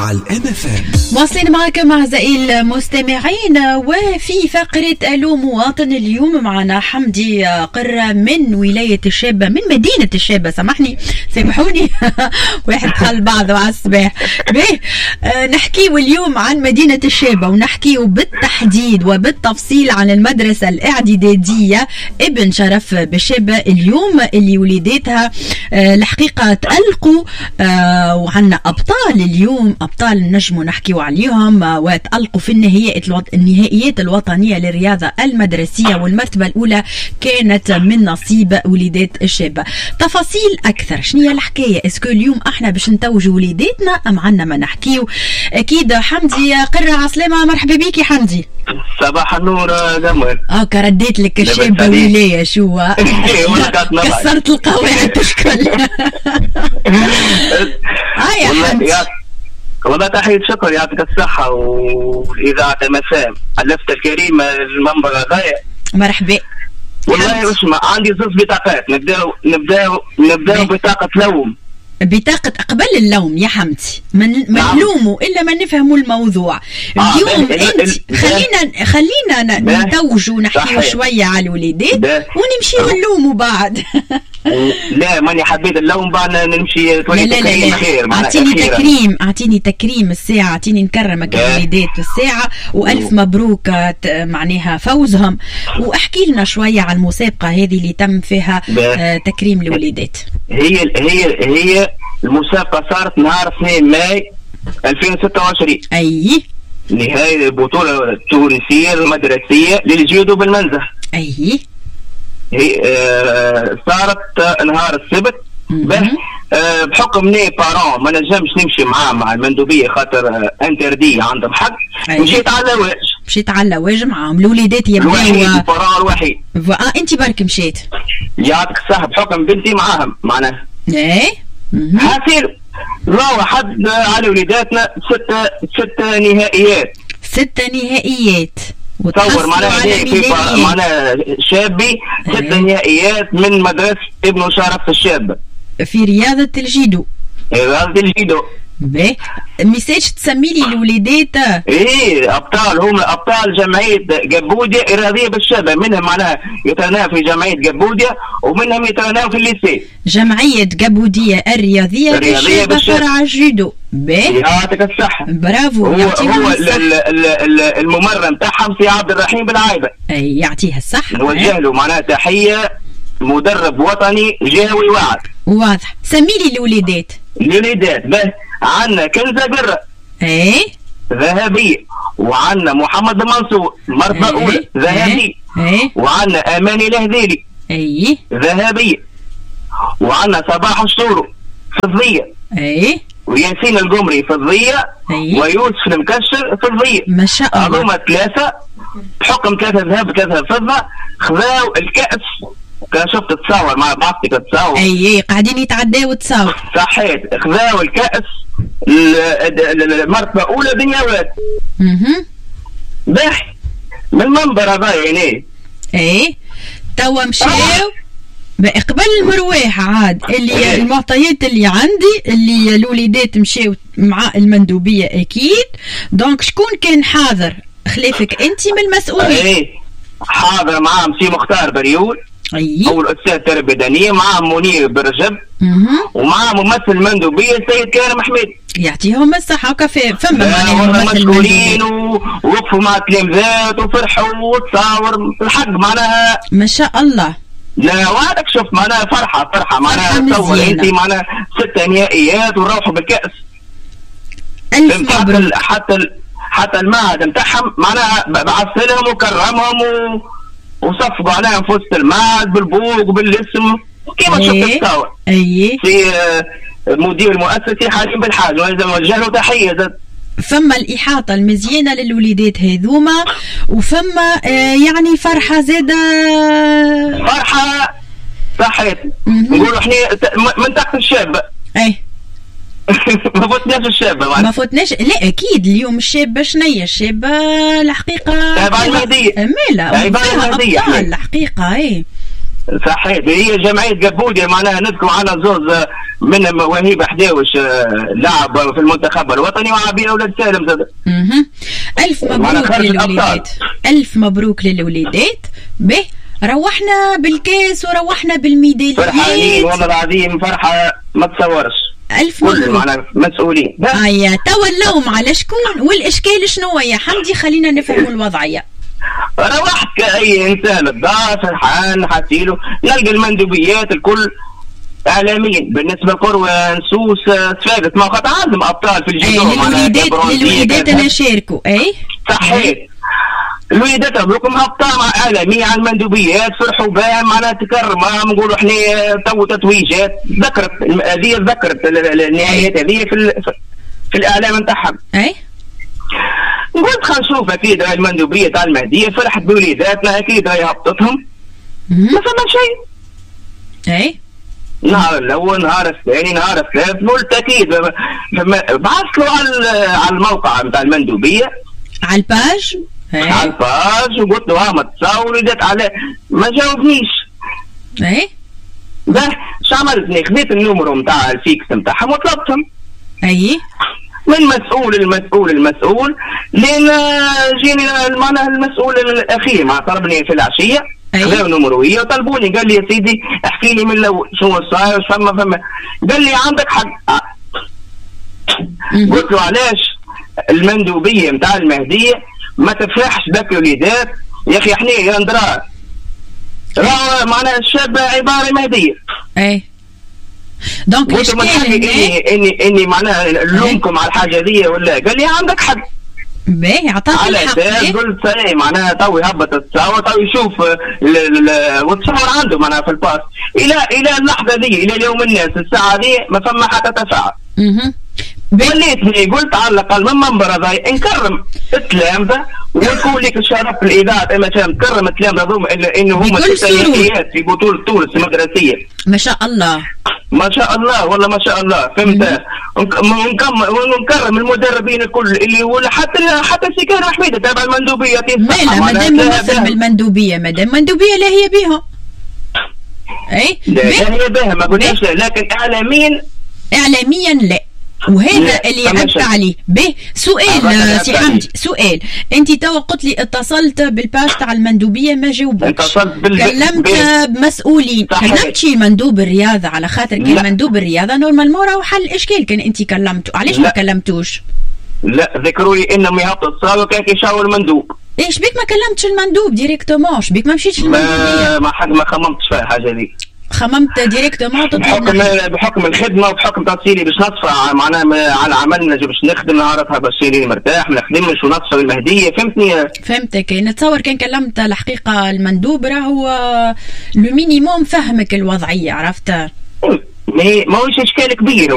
على الMFM. واصلين معكم أعزائي المستمعين، وفي فقرة ألو مواطن اليوم معنا حمدي قرة من ولاية الشابة، من مدينة الشابة، سامحوني واحد خل بعضه على الصباح. نحكيو اليوم عن مدينة الشابة، ونحكيو بالتحديد وبالتفصيل عن المدرسة الاعدادية ابن شرف بالشابة اليوم اللي وليداتها الحقيقة تألقوا، وعنا أبطال اليوم، أبطال نجموا نحكيو عليهم وتألقوا في النهائيات الوطنية للرياضة المدرسية، والمرتبة الأولى كانت من نصيب وليدات الشابة. تفاصيل أكثر، شنية الحكاية؟ اسكو اليوم احنا باش نتوجوا وليداتنا أم عنا ما نحكيو؟ أكيد حمدي قرة عسلامة، مرحبا بيك يا حمدي. صباح النور جمال. رديت لك الشابة ولاية شو كسرت القواعد تشكل. يا حمدي والله تحية شكر، يعطيك الصحة والإذاعة مسام ألفت الكريم المنبر غاية. مرحبا. والله اسمع، عندي زوج بطاقات، نبداو بطاقة لوم. بطاقة قبل اللوم يا حمدي، ما نلوموا إلا ما نفهموا الموضوع. اليوم انت خلينا نتوجوا نحكيوا شوية على الوليدات ونمشي نلوموا بعد. لا ماني حبيت اللوم بعد نمشي. لا خير، اعطيني تكريم الساعة، اعطيني نكرمك الوليدات الساعة، والف مبروك معناها فوزهم. واحكي لنا شوية عن المسابقة هذه اللي تم فيها تكريم الوليدات. هي المسابقة صارت نهار 2 ماي 2026. اي نهاية البطولة التونسية المدرسية للجودو بالمنزه. اي هي صارت نهار السبت. بحكم ني بارون ما نجمش نمشي معاه مع المندوبيه خاطر انتردي عندهم حق. مشيت على الواج معاهم الوليدات يبداو البارون الوحيد. انت برك مشيت. يعطيك الصحة، بحكم بنتي معاهم معناها. ايه حاصل راهو حد على وليداتنا 6 نهائيات. 6 نهائيات تصور معناها شابي 6 نهائيات من مدرسة ابن شرف الشابة في رياضة الجيدو. رياضة الجيدو. ميساج تسمي لي الوليدات. ابطال، هم ابطال جمعيه جبوديا الرياضيه بالشابه، منهم معناها يترناو في جمعيه جبوديا ومنهم يترناو في الليسي. جمعيه جبوديا الرياضيه بالشابه فرع الجيدو. يعطيك الصحه. برافو. هو الممرن تاعهم سي عبد الرحيم بالعايبه. يعطيها الصحه. نوجه له معناها تحيه، مدرب وطني جهوي واضح. سمي لي الوليدات. عندنا كنزة قرة ذهبية، وعندنا محمد المنصور مرتبة أولى ذهبية، وعندنا أماني الهذيلي ذهبية، وعندنا صباح الشورو فضية، وياسين القمري فضية، ويوسف المكشر فضية. ما شاء الله. هذوما 3 بحكم 3 ذهب 3 فضة خذاو الكأس. كان شفت تصور مع بعضك تتصور. قاعدين يتعداو تصور. صحيت، خذاو الكأس المرتبة أولى بنيوات. باهي من المنبر هذا يعني. توا مشاو قبل المرويح عاد اللي المعطيات اللي عندي اللي الوليدات مشاو مع المندوبية أكيد. دونك شكون كان حاضر خلافك أنت من المسؤولين؟ حاضر معاهم سي مختار بريول هو الأستاذ التربية البدنية، معاهم منير برجب، ومعاه ممثل المندوبية السيد كريم حميد. يعطيهم الصحة. وكفى فما مسؤولين ووقفوا مع التلامذات وفرحوا وتصاور الحق معناها. ما شاء الله. لا وهذاك شوف معناها فرحة معناها. تصور انت معناها 6 نهائيات ونروحوا بالكأس. ألف مبروك. حتى المعهد نتاعهم معناها بعث لهم وكرمهم وصفقوا عليهم في وسط المعهد بالبوق وبالاسم كيما شفت التصاور. في مدير المؤسسي حليم بالحاج، ولازم نوجه له تحية. فما الإحاطة المزيانة للوليدات هذوما، وفما يعني فرحة زادة. فرحة صحيت. نقولوا احنا من تحت الشابة. ما فوتناش الشابة. ما فوتناش. لا أكيد اليوم الشابة شنية؟ الشابة الحقيقة تابع المهدية. مالا أبطال الحقيقة. صحيح. هي جمعيه قبودي معناها نذكر معنا زوز من وهيب حداوش لاعب في المنتخب الوطني وعابين اولاد سالم زاد. الف مبروك للوليدات، الف مبروك للوليدات. به روحنا بالكاس وروحنا بالميداليات، فرحانين والله العظيم، فرحه ما تصورش. الف مبروك. كل معنا مسؤولين. توا اللوم على شكون والاشكال شنو يا حمدي؟ خلينا نفهموا الوضعيه. روحت كأي إنسان الدار فرحان حاسيله، نلقى المندوبيات الكل إعلاميين بالنسبة لقروة نسوس سفادت ما قد عندهم أبطال في الجدول. للوليدات أنا شاركوا. صحيح. الوليدات أبلوكم أبطال مع إعلامية على المندوبيات فرحوا بها معناها تكرم، نقولوا إحنا تو تتويجات. ذكرت النهايات هذه في الإعلام نتاعهم. قلت خلينا نشوف اكيد راهي المندوبيه تاع المهديه فرحت بوليداتنا، اكيد راهي هبطتهم. ما فما شيء. نهار الاول، نهار الثاني، نهار الثالث، قلت اكيد بعثت له على الموقع نتاع المندوبيه على الباج وقلت له ما تصور وليدات على ما جاوبنيش. به شو عملتني؟ خذيت النمرو نتاع الفيكس نتاعهم وطلبتهم. من المسؤول لين جيني معناها المسؤول الاخير مع طلبني في العشيه خذوا نمرويه وطلبوني، قال لي يا سيدي احكي لي من الاول شو صاير فما. قال لي عندك حق. قلت له علاش المندوبيه نتاع المهديه ما تفرحش ذاك الوليدات يا اخي؟ احنا يا ندرا معناها الشاب عباره مهديه. دونك الاشكال اني معناها نلومكم على الحاجه ذي ولا؟ قال لي عندك حق. باهي عطاك الحق. قلت صحيح معناها تو يهبط التصاور، تو يشوف والتصور عنده معناها في الباص الى اللحظه ذي، الى اليوم الناس الساعه ذي ما فما حتى تفاعل. وليتني قلت على الاقل من منبر هذا نكرم التلامذه ونكون لك الشرف في الاذاعه مثلا نكرم التلامذه انه هم التاريخيات في بطوله تونس المدرسيه. ما شاء الله ما شاء الله والله ما شاء الله، فهمت؟ ونكرم المدربين الكل اللي ولا حتى سكان حميده تابع المندوبيه. لا مادام ممثل من المندوبيه، مادام المندوبيه لا هي بيهم. لا هي بها ما قلناش، لكن اعلاميا لا. وهذا اللي عبت عليه. به سؤال سي حمدي، سؤال. انت توا قلت لي اتصلت بالباج تاع المندوبيه ما جاوبوكش، كلمت بمسؤولين، كلمت شي مندوب الرياضه على خاطر كان مندوب الرياضه نورمالمون راهو حل الاشكال كان انت كلمته، علاش ما كلمتوش؟ لا ذكروا لي انهم يهبطوا الصاله كان يشاور المندوب. ايش بيك ما كلمتش المندوب ديريكتومون؟ ايش بيك ما مشيتش للمندوبيه؟ ما خممتش في الحاجه دي. خممت ديريكتومون بحكم الخدمه وبحكم تفصيلي باش نصفى معناها على عملنا باش نخدم نعرفها باش نصير مرتاح ما نخدمش ونصفى المهديه. فهمتني؟ فهمتك. نتصور كان كلمت الحقيقه المندوب راهو لو مينيموم فهمك الوضعيه، عرفت؟ ما هوش اشكال كبير.